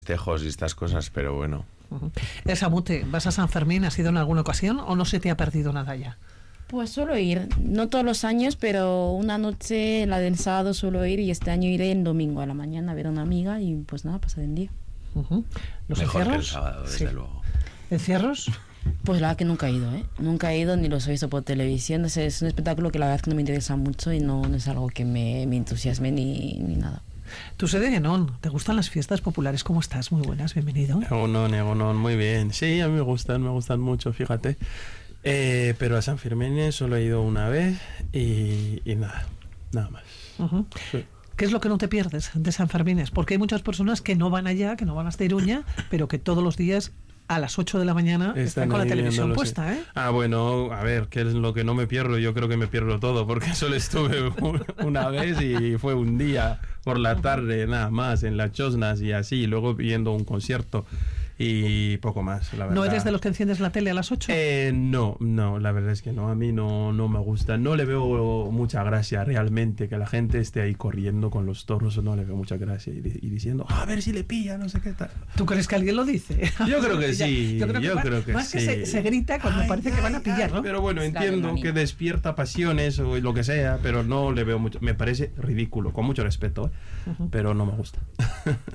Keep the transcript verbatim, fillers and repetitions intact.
Tejos y estas cosas, pero bueno. Uh-huh. Samute, ¿vas a San Fermín? ¿Has ido en alguna ocasión o no se te ha perdido nada ya? Pues suelo ir, no todos los años, pero una noche, la del sábado, suelo ir, y este año iré el domingo a la mañana a ver a una amiga y pues nada, pasar el día. Uh-huh. ¿Los Mejor encierros? que el sábado, desde sí. luego. ¿Encierros? Pues la verdad que nunca he ido, ¿eh? Nunca he ido ni los he visto por televisión. Es, es un espectáculo que la verdad es que no me interesa mucho y no, no es algo que me, me entusiasme ni, ni nada. Tú sé de Genón, ¿te gustan las fiestas populares? ¿Cómo estás? Muy buenas, bienvenido. Egunon, Egunon, muy bien. Sí, a mí me gustan, me gustan mucho, fíjate. Eh, pero a San Fermín solo he ido una vez y, y nada, nada más. Uh-huh. Sí. ¿Qué es lo que no te pierdes de San Fermín? Porque hay muchas personas que no van allá, que no van hasta Iruña, pero que todos los días a las ocho de la mañana están, están con la televisión viéndolo, puesta, ¿eh? Ah, bueno, a ver, ¿qué es lo que no me pierdo? Yo creo que me pierdo todo, porque solo estuve una vez y fue un día por la tarde, nada más, en las Chosnas y así, luego viendo un concierto y poco más, la verdad. ¿No eres de los que enciendes la tele a las ocho? Eh, no, no, la verdad es que no, a mí no, no me gusta, no le veo mucha gracia realmente que la gente esté ahí corriendo con los toros, no le veo mucha gracia y, y diciendo, a ver si le pilla, no sé qué tal. ¿Tú crees que alguien lo dice? Yo creo que sí, yo creo que, yo más, creo que más sí. que se, se grita cuando ay, parece ay, que van a pillar, ¿no? Pero bueno, entiendo que despierta pasiones o lo que sea, pero no le veo mucho, me parece ridículo, con mucho respeto, ¿eh? Uh-huh. Pero no me gusta.